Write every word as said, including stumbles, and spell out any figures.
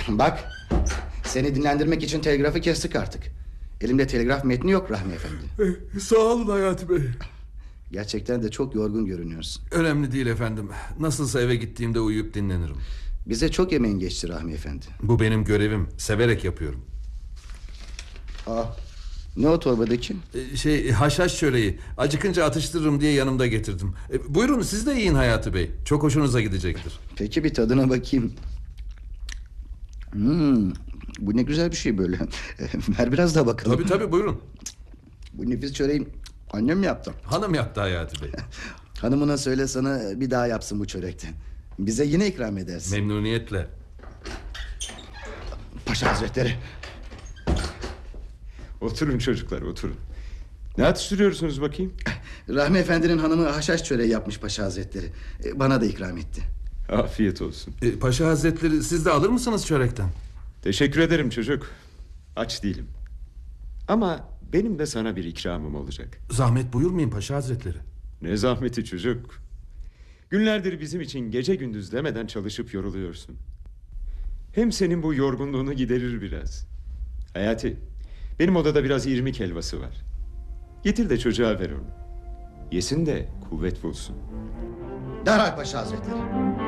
Bak, seni dinlendirmek için telgrafı kestik artık. Elimde telgraf metni yok Rahmi Efendi. Ee, sağ olun Hayati Bey. Gerçekten de çok yorgun görünüyorsun. Önemli değil efendim. Nasılsa eve gittiğimde uyuyup dinlenirim. Bize çok emeğin geçti Rahmi Efendi. Bu benim görevim. Severek yapıyorum. Aa, ne o torbadaki? Ee, şey haşhaş çöreği. Acıkınca atıştırırım diye yanımda getirdim. Ee, buyurun siz de yiyin Hayati Bey. Çok hoşunuza gidecektir. Peki, bir tadına bakayım. Hmm, bu ne güzel bir şey böyle. Ver biraz daha bakalım. Tabii tabii buyurun. Bu nefis çöreği annem yaptı. Hanım yaptı Hayati Bey. Hanımına söyle sana bir daha yapsın bu çörekten. Bize yine ikram edersin. Memnuniyetle. Paşa Hazretleri. Oturun çocuklar, oturun. Ne atıştırıyorsunuz bakayım? Rahmi Efendi'nin hanımı haşhaş çöreği yapmış Paşa Hazretleri. Bana da ikram etti. Afiyet olsun. Ee, Paşa Hazretleri siz de alır mısınız çörekten? Teşekkür ederim çocuk. Aç değilim. Ama benim de sana bir ikramım olacak. Zahmet buyurmayın Paşa Hazretleri. Ne zahmeti çocuk. Günlerdir bizim için gece gündüz demeden çalışıp yoruluyorsun. Hem senin bu yorgunluğunu giderir biraz. Hayati, benim odada biraz irmik helvası var. Getir de çocuğa ver onu. Yesin de kuvvet bulsun. Derhal Paşa Hazretleri.